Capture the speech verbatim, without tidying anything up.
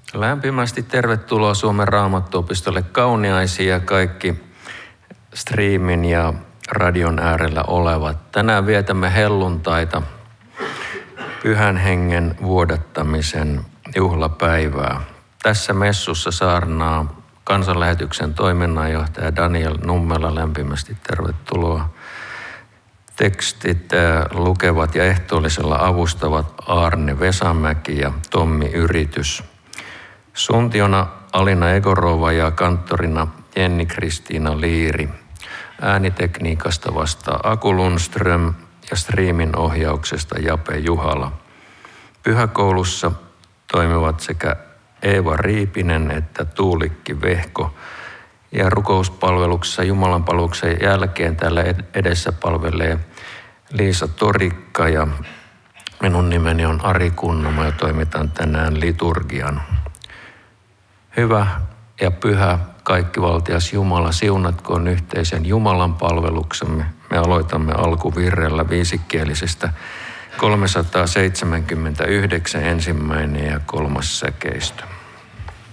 Lämpimästi tervetuloa Suomen Raamattuopistolle kauniaisia kaikki striimin ja radion äärellä olevat. Tänään vietämme helluntaita, Pyhän Hengen vuodattamisen juhlapäivää. Tässä messussa saarnaa kansanlähetyksen toiminnanjohtaja Daniel Nummela. Lämpimästi tervetuloa. Tekstit lukevat ja ehtoollisella avustavat Aarne Vesamäki ja Tommi Yritys. Suntiona Alina Egorova ja kanttorina Jenni Kristiina Liiri. Äänitekniikasta vastaa Aku Lundström ja striimin ohjauksesta Jape Juhala. Pyhäkoulussa toimivat sekä Eeva Riipinen että Tuulikki Vehko. Ja rukouspalveluksessa Jumalanpalveluksen jälkeen täällä edessä palvelee Liisa Torikka ja minun nimeni on Ari Kunnoma ja toimitan tänään liturgian. Hyvä ja pyhä kaikkivaltias Jumala, siunatkoon yhteisen Jumalan palveluksemme. Me aloitamme alkuvirrellä viisikielisestä kolmesataaseitsemänkymmentäyhdeksän ensimmäinen ja kolmas säkeistö.